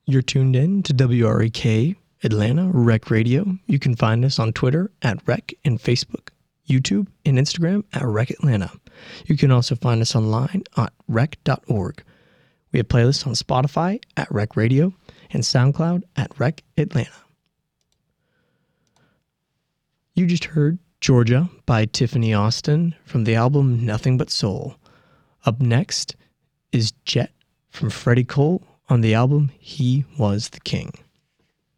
You're tuned in to WREK Atlanta Rec Radio. You can find us on Twitter at Rec and Facebook, YouTube, and Instagram at Rec Atlanta. You can also find us online at rec.org. We have playlists on Spotify at Rec Radio and SoundCloud at Rec Atlanta. You just heard Georgia by Tiffany Austin from the album Nothing But Soul. Up next is Jet from Freddie Cole on the album He Was the King.